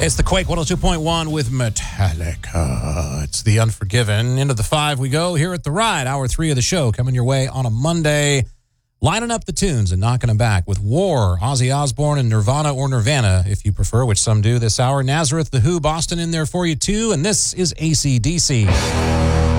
It's the Quake 102.1 with Metallica. It's the Unforgiven. Into the 5 we go here at The Ride. Hour 3 of the show coming your way on a Monday. Lining up the tunes and knocking them back with War, Ozzy Osbourne, and Nirvana or Nirvana, if you prefer, which some do this hour. Nazareth, The Who, Boston in there for you too. And this is AC/DC.